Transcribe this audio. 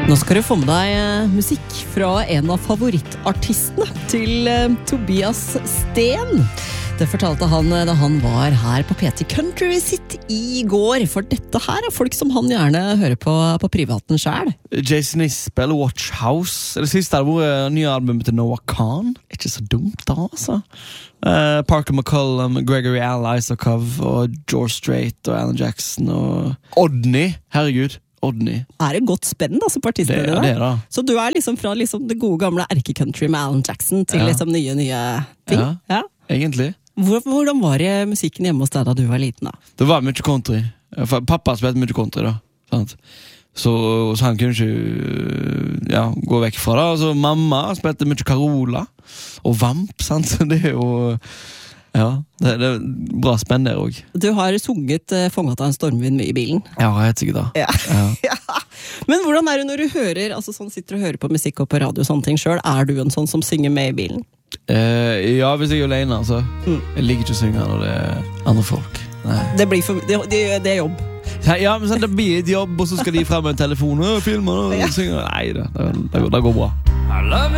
Nå skal du få med deg musikk fra en av favorittartistene til Tobias Sten. Det fortalte han da han var her på PT Country sitt i går, for dette her folk som han gjerne hører på privaten selv. Jason Isbell, Watch House. Det siste har vært nye albumet til Noah Kahn. Ikke så dumt da, altså. Parker McCollum, Gregory Al Isakov og George Strait og Alan Jackson og Odny. Herregud, Odny. Det godt spenn altså, på artistene dine? Det da. Så du liksom fra liksom, det gode gamle erkecountry med Alan Jackson til liksom, nye ting? Ja, egentlig. Hvordan var det musikken hjemme hos deg da du var liten da? Det var mye country. Pappa spilte mye country da. Sant? Så han kunne ikke gå vekk fra det. Så mamma spilte mye Carola og Vamp. Sant? Så det jo... Ja, det bra spenn der også. Du har sunget Fångat av en stormvind mye i bilen. Ja, helt sikkert da. Ja. Men hvordan det når du hører, altså sånn sitter og hører på musikk og på radio og sånne ting selv, du en sånn som synger med i bilen? Ja, hvis jeg alene, altså. Jeg liker ikke å synge når det andre folk. Nei. Det jobb. Ja, men sånn, det blir et jobb, og så skal de fremme en telefon og filme og synge. Nei, det går bra.